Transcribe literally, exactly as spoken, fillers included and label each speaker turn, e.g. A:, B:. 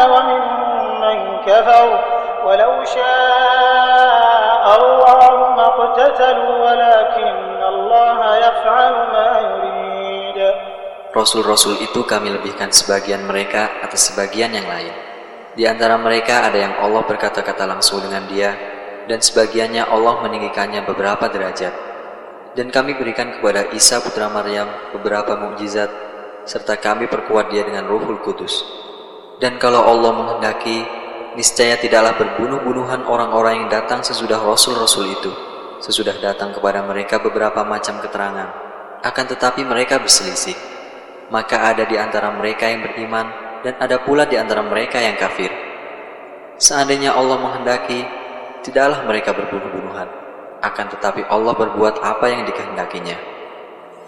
A: ومنهم من كفر ولو شاء الله ما اقتتلوا ولكن الله يفعل ما يريد.
B: Rasul-rasul itu kami lebihkan sebagian mereka atas sebagian yang lain. Di antara mereka ada yang Allah berkata-kata langsung dengan dia, dan sebagiannya Allah meninggikannya beberapa derajat. Dan kami berikan kepada Isa putra Maryam beberapa mukjizat, serta kami perkuat dia dengan Ruhul Kudus. Dan kalau Allah menghendaki, niscaya tidaklah berbunuh-bunuhan orang-orang yang datang sesudah Rasul-Rasul itu, sesudah datang kepada mereka beberapa macam keterangan. Akan tetapi mereka berselisih. Maka ada di antara mereka yang beriman, dan ada pula di antara mereka yang kafir. Seandainya Allah menghendaki, tidaklah mereka berbunuh-bunuhan. Akan tetapi Allah berbuat apa yang dikehendakinya.